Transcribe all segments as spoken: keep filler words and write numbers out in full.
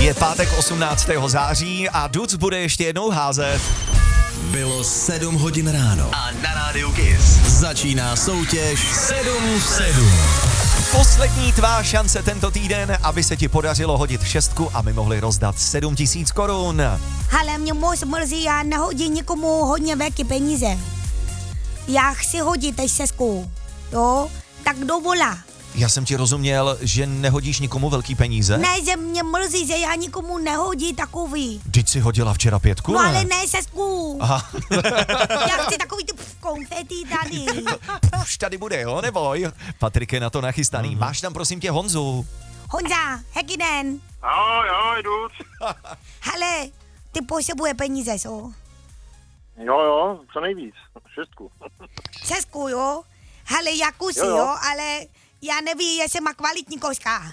Je pátek osmnáctého září a Duc bude ještě jednou házet. Bylo sedm hodin ráno a na rádiu Kiss začíná soutěž sedm v sedm. Poslední tvá šance tento týden, aby se ti podařilo hodit šestku a my mohli rozdat sedm tisíc korun. Ale mě moc mrzí, já nehodím někomu hodně velké peníze. Já chci hodit teď šestku, jo? Tak kdo volá? Já jsem ti rozuměl, že nehodíš nikomu velký peníze? Ne, že mě mrzí, že já nikomu nehodí takový. Vždyť jsi hodila včera pětku, No ne? ale ne šestku. Aha. Já chci takový tu konfety tady. Už tady bude, jo, neboj. Patrik je na to nachystaný. Mm-hmm. Máš tam prosím tě Honzu. Honza, hezký den. Ahoj, ahoj, Duc. Hele, ty potřebuje peníze, co? Jo, jo, co nejvíc, šestku. Šestku, jo? Hele, já kusy, jo, jo. jo, ale já nevím, jestli má kvalitní koska.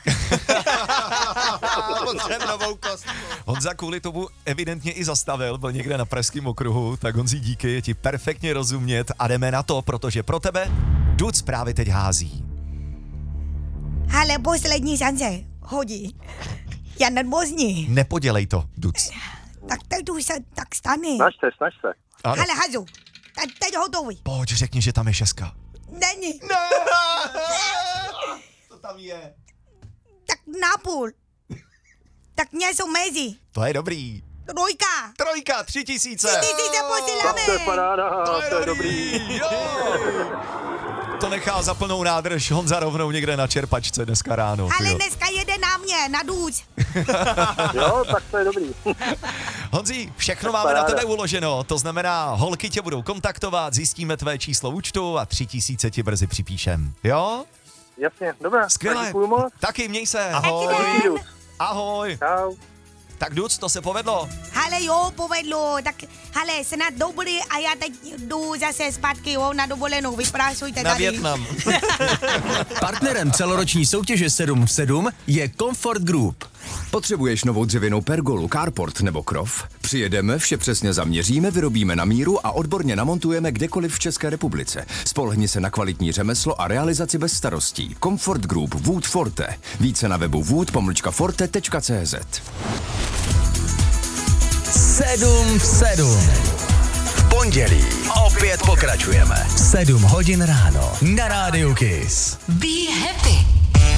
novou kostku. Honza kvůli tomu evidentně i zastavil, byl někde na Pražském okruhu, tak Honzi díky, je ti perfektně rozumět a jdeme na to, protože pro tebe Duc právě teď hází. Hele, poslední šance, hodí. Já nervózní. Nepodělej to, Duc. Tak teď už se tak stane. Snaž se, snaž se. Ano. Hele, hazu, teď, teď hotový. Pojď, řekni, že tam je šestka. Není. Ne! Co tam je? Tak napůl. Tak něco mezi. To je dobrý. Trojka. Trojka, tři tisíce. Ty si se posíláme. To je paráda, to je dobrý. Jo. To nechá za plnou nádrž Honza rovnou někde na čerpačce dneska ráno. Ale tyjo. dneska jede na mě, na Duc. Jo, tak to je dobrý. Honzi, všechno máme na tebe uloženo, to znamená, holky tě budou kontaktovat, zjistíme tvé číslo účtu a tři tisíce ti brzy připíšem. Jo? Jasně, dobré. Skvěle. Děkuju moc. Taky měj se. Ahoj. Dobrý, Duc. Ahoj. Čau. Tak Duc, to se povedlo. Hele jo, povedlo, tak hele, snad dobrý a já teď jdu zase zpátky, jo, na dovolenou, vyprásujte Na tady. Vietnam. Partnerem celoroční soutěže sedm v sedm je Comfort Group. Potřebuješ novou dřevěnou pergolu, carport nebo krov? Přijedeme, vše přesně zaměříme, vyrobíme na míru a odborně namontujeme kdekoliv v České republice. Spolehni se na kvalitní řemeslo a realizaci bez starostí. Comfort Group Wood Forte. Více na webu wood pomlčka forte tečka cé zet. sedm v sedm. V pondělí opět pokračujeme. sedm hodin ráno na rádiu Kiss. Be happy.